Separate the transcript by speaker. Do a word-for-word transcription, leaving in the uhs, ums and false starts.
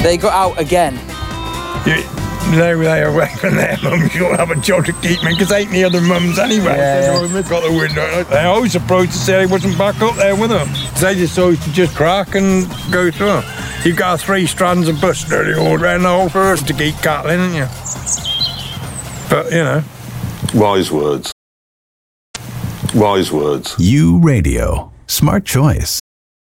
Speaker 1: They got out again.
Speaker 2: You, they were there away from their mums. You don't have a job to keep me because ain't the other mums anyway.
Speaker 1: Yeah,
Speaker 2: so
Speaker 1: yeah.
Speaker 2: They've got the window. They're always surprised to say he wasn't back up there with them. They decided to just crack and go through. You've got three strands of bus nearly all around the whole forest to keep cattle in, haven't you? But, you know.
Speaker 3: Wise words. Wise words.
Speaker 4: You Radio. Smart choice.